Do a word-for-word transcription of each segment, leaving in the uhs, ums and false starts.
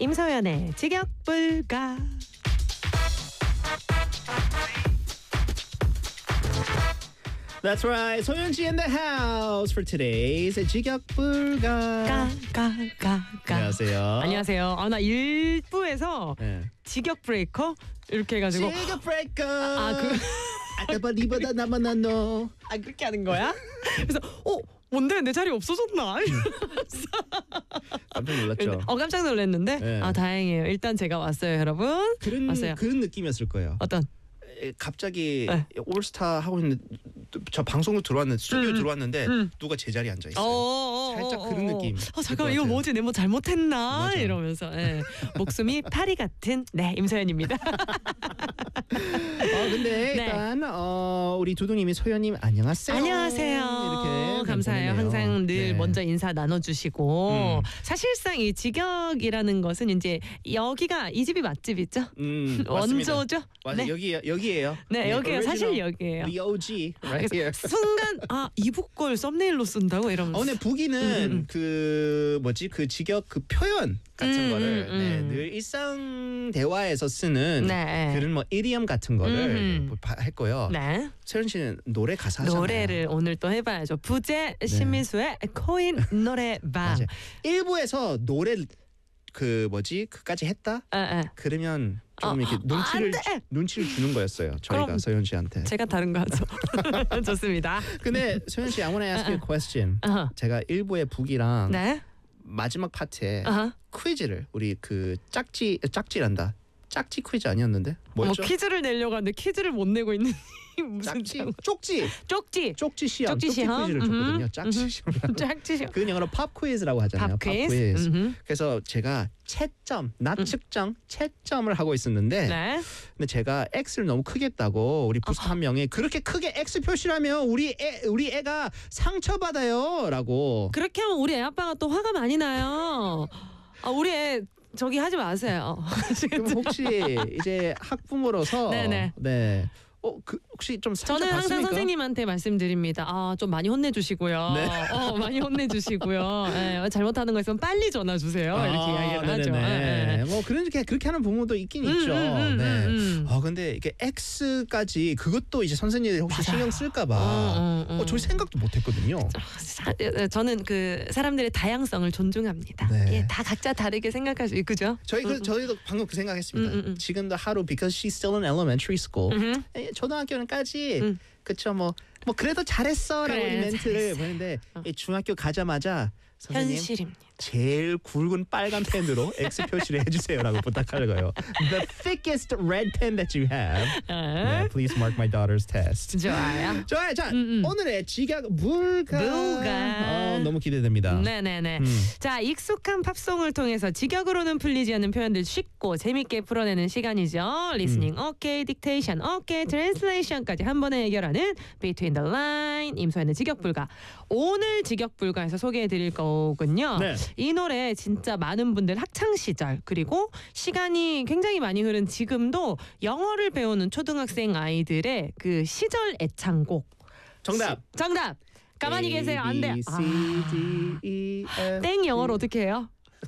임소연의 직역불가. That's right. 소연씨 in the house for today's 직역불가. 까까까까. 안녕하세요. 안녕하세요. 아, 나 일 부에서 네. 직역 브레이커 이렇게 해가지고 직역 브레이커. 아, 그 아따바 니보다 나만 나노. 아 그렇게 하는 거야? 그래서 어 뭔데 내 자리 없어졌나? 깜짝 놀랐죠. 어 깜짝 놀랐는데 네. 아 다행이에요. 일단 제가 왔어요, 여러분. 그런 왔어요. 그런 느낌이었을 거예요. 어떤? 에, 갑자기 네. 올스타 하고 있는데 저 방송국 들어왔는데 스튜디오 음, 들어왔는데 음. 누가 제 자리에 앉아 있어요. 어, 살짝 어, 그런 어, 느낌. 어 잠깐만 이거 뭐지? 내 뭐 잘못했나? 맞아. 이러면서 예. 목숨이 파리 같은 네 임소연입니다. 어 근데 네. 일단 어 우리 두둥님이 소연님 안녕하세요. 안녕하세요. 이렇게 감사해요. 보내네요. 항상 늘 네. 먼저 인사 나눠주시고 음. 사실상 이 직역이라는 것은 이제 여기가 이 집이 맛집이죠. 음, 맞습니다. 원조죠. 맞아요. 네. 여기 여기예요. 네, 여기요. 사실 original, 여기예요. The 오지 right here. 순간 아 이북 걸 썸네일로 쓴다고 이러면서. 어, 근데 북이는 음, 음. 그 뭐지 그 직역 그 표현 같은 음, 거를 음, 네, 음. 늘 일상 대화에서 쓰는 네. 그런 뭐 이디엄 같은 거를 음. 뭐 바- 했고요. 네. 세연 씨는 노래 가사 하잖아요. 노래를 오늘 또 해봐야죠. 부재 신미수의 코인 노래방. 맞아요. 일부에서 노래 그 뭐지 그까지 했다? 아, 아. 그러면 좀 어, 이렇게 눈치를 안 돼! 눈치를 주는 거였어요. 저희가 그럼 서현 씨한테. 제가 다른 거 하죠. 좋습니다. 근데 서현 씨, I want to ask you a question. 어허. 제가 일부의 북이랑 네. 마지막 파트에 어허. 퀴즈를 우리 그 짝지 짝지란다. 짝지 퀴즈 아니었는데 뭐 뭐였죠? 퀴즈를 내려고 하는데 퀴즈를 못 내고 있는 무슨 짝지 장- 쪽지 쪽지. 쪽지 시험 쪽지 쪽지 시험? 퀴즈를 줬거든요. 음흠. 짝지 음흠. 시험. 짝지 시험. 그건 영어로 팝 퀴즈라고 하잖아요. 팝 퀴즈. 음흠. 그래서 제가 채점, 나 측정, 채점을 하고 있었는데 네. 근데 제가 X를 너무 크게 했다고 우리 부스 한 명이 그렇게 크게 X 표시라면 우리 애 우리 애가 상처받아요라고. 그렇게 하면 우리 애 아빠가 또 화가 많이 나요. 아 우리 애 저기 하지 마세요. 그럼 혹시 이제 학부모로서 네네. 네. 어, 그 혹시 좀 상처 저는 항상 받습니까? 선생님한테 말씀드립니다. 아, 좀 많이 혼내주시고요. 네. 어, 많이 혼내주시고요. 네, 잘못하는 거 있으면 빨리 전화 주세요. 이렇게 이야기를 하죠. 네네네. 네, 네. 뭐 그렇게 그렇게 하는 부모도 있긴 음, 있죠. 음, 음, 네. 음, 음. 아 근데 이게 X까지 그것도 이제 선생님들이 혹시 맞아요. 신경 쓸까봐. 음, 음, 음. 어, 저희 생각도 못했거든요. 사- 저는 그 사람들의 다양성을 존중합니다. 네. 예, 다 각자 다르게 생각할 수 있죠. 저희 그 저희도 방금 그 생각했습니다. 음, 음, 음. 지금도 하루 because she's still in elementary school. 음흠. 에, 초등학교는까지 음. 그쵸 뭐 뭐 그래도 잘했어라고 그래, 이 멘트를 잘했어. 보는데 어. 이 중학교 가자마자 선생님 현실입니다. 제일 굵은 빨간 펜으로 X 표시를 해주세요라고 부탁하는 거예요. The thickest red pen that you have. 네, please mark my daughter's test. 좋아요. 좋아요. 자 음, 음. 오늘의 직역 불가. 불가. 어, 너무 기대됩니다. 네네네. 음. 자, 익숙한 팝송을 통해서 직역으로는 풀리지 않는 표현들 쉽고 재밌게 풀어내는 시간이죠. 리스닝 오케이, 딕테이션 오케이, 트랜슬레이션까지 한 번에 해결하는 Between the Line 임소연의 직역불가. 오늘 직역불가에서 소개해드릴 거군요. 네. 이 노래 진짜 많은 분들 학창 시절 그리고 시간이 굉장히 많이 흐른 지금도 영어를 배우는 초등학생 아이들의 그 시절 애창곡. 정답. 시- 정답. 가만히 A, 계세요. 안 돼요. B, C, 아. D, E, F. 땡 영어로 어떻게 해요?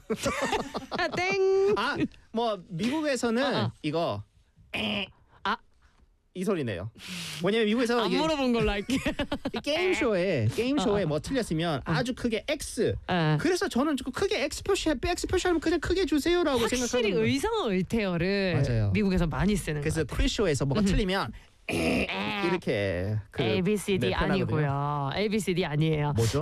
아, 땡. 아, 뭐 미국에서는 어, 어. 이거 아. 이 소리네요. 뭐냐면 미국에서 안 이게 물어본 걸로 할게. 이 게임 쇼에 게임 쇼에 어, 어. 뭐 틀렸으면 아주 크게 X. 어. 그래서 저는 좀 크게 X 표시 X 표시하면 그냥 크게 주세요라고 확실히 생각하는 거예요. 의성어의태어를 맞아요. 미국에서 많이 쓰는 그래서 것 같아요. 퀴즈 쇼에서 뭐가 틀리면 이렇게 그 A B C D 네, 표현하거든요. 아니고요. A B C D 아니에요. 뭐죠?